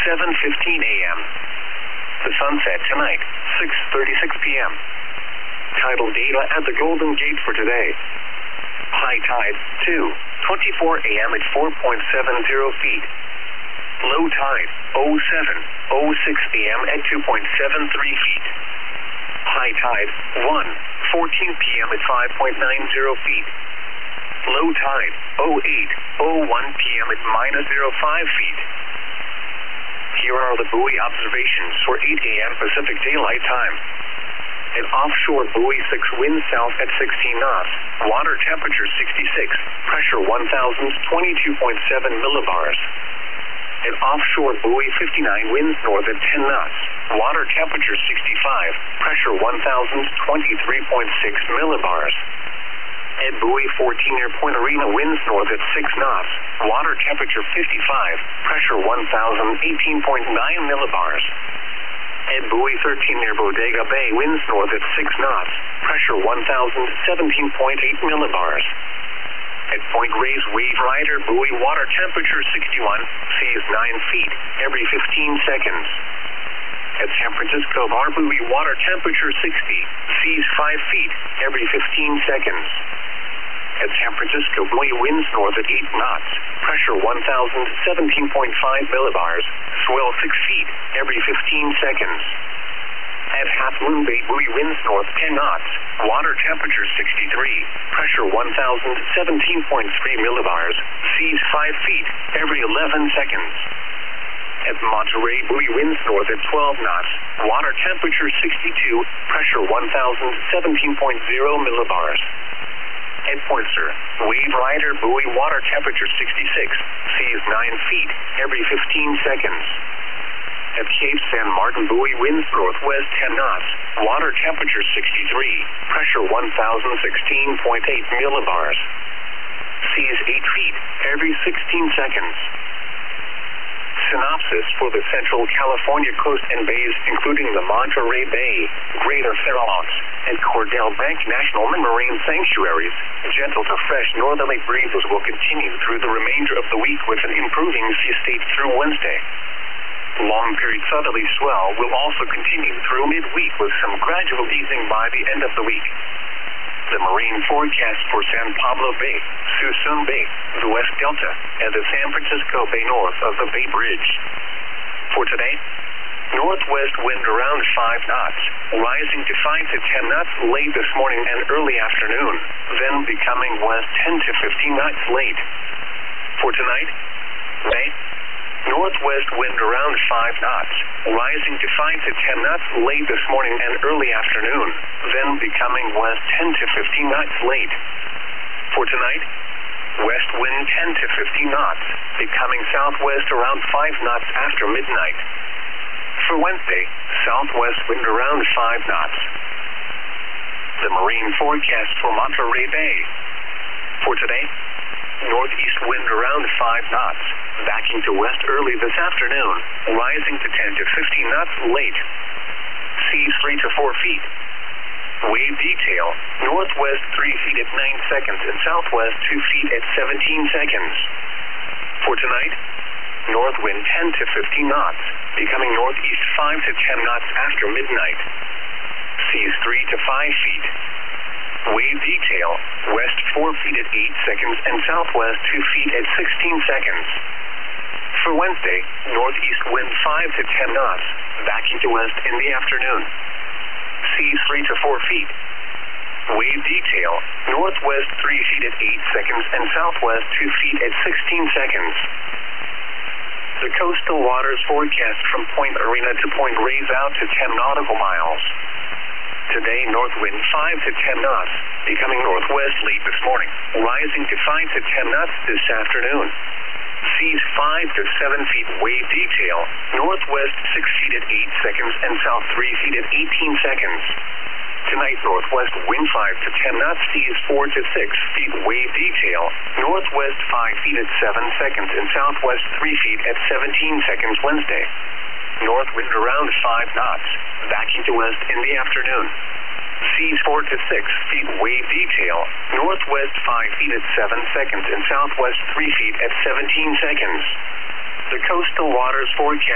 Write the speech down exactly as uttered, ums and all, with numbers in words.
seven fifteen a m The sunset tonight, six thirty-six p m Tidal data at the Golden Gate for today. High tide, two twenty-four a m at four point seven zero feet. Low tide, oh seven oh six a m at two point seven three feet. High tide, one fourteen p m at five point nine zero feet. Low tide, oh eight oh one p m at minus zero five feet. Here are the buoy observations for eight a m Pacific Daylight Time. An offshore buoy six, wind south at sixteen knots, water temperature sixty-six, pressure one thousand twenty-two point seven millibars. An offshore buoy fifty-nine, winds north at ten knots, water temperature sixty-five, pressure one thousand twenty-three point six millibars. At buoy fourteen, near Point Arena, winds north at six knots, water temperature fifty-five, pressure one thousand eighteen point nine millibars. At buoy thirteen, near Bodega Bay, winds north at six knots, pressure one thousand seventeen point eight millibars. At Point Reyes, Wave Rider buoy, water temperature sixty-one, seas nine feet every fifteen seconds. At San Francisco Bar buoy, water temperature sixty, seas five feet every fifteen seconds. At San Francisco buoy, winds north at eight knots, pressure one thousand seventeen point five millibars, swell six feet every fifteen seconds. At Half Moon Bay buoy, winds north ten knots, water temperature sixty-three, pressure one thousand seventeen point three millibars, seas five feet every eleven seconds. At Monterey buoy, winds north at twelve knots, water temperature sixty-two, pressure one thousand seventeen point zero millibars. At Poinsett, Wave Rider buoy, water temperature sixty-six, seas nine feet every fifteen seconds. At Cape San Martin buoy, winds northwest ten knots, water temperature sixty-three, pressure one thousand sixteen point eight millibars. Seas eight feet every sixteen seconds. Synopsis for the Central California coast and bays, including the Monterey Bay, Greater Fair Oaks, and Cordell Bank National Marine Sanctuaries. Gentle to fresh northerly breezes will continue through the remainder of the week with an improving sea state through Wednesday. Long-period southerly swell will also continue through midweek with some gradual easing by the end of the week. The marine forecast for San Pablo Bay, Suisun Bay, the West Delta, and the San Francisco Bay north of the Bay Bridge. For today, northwest wind around five knots, rising to five to ten knots late this morning and early afternoon, then becoming west ten to fifteen knots late. For tonight, May, northwest wind around five knots, rising to five to ten knots late this morning and early afternoon, then becoming west ten to fifteen knots late. For tonight, west wind ten to fifteen knots, becoming southwest around five knots after midnight. For Wednesday, southwest wind around five knots. The marine forecast for Monterey Bay. For today, northeast wind around five knots, backing to west early this afternoon, rising to ten to fifteen knots late. Seas three to four feet. Wave detail, northwest three feet at nine seconds and southwest two feet at seventeen seconds. For tonight, north wind ten to fifteen knots, becoming northeast five to ten knots after midnight. Seas three to five feet. Wave detail, west four feet at eight seconds and southwest two feet at sixteen seconds. For Wednesday, northeast wind five to ten knots, backing to west in the afternoon. Seas three to four feet. Wave detail, northwest three feet at eight seconds and southwest two feet at sixteen seconds. The coastal waters forecast from Point Arena to Point Reyes out to ten nautical miles. Today, north wind five to ten knots, becoming northwest late this morning, rising to five to ten knots this afternoon. Seas five to seven feet, wave detail, northwest six feet at eight seconds and south three feet at eighteen seconds. Tonight, northwest wind five to ten knots, seas four to six feet, wave detail, northwest five feet at seven seconds and southwest three feet at seventeen seconds Wednesday. North wind around five knots, backing to west in the afternoon. Seas four to six feet, wave detail, northwest five feet at seven seconds and southwest three feet at seventeen seconds. The coastal waters forecast